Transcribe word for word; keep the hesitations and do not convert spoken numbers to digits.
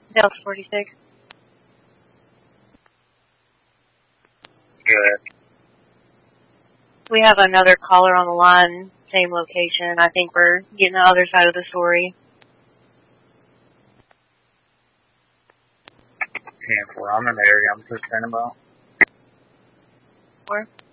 Delta forty-six. Good. We have another caller on the line, same location. I think we're getting the other side of the story. ten four, I'm in the area. I'm just turning about. Four.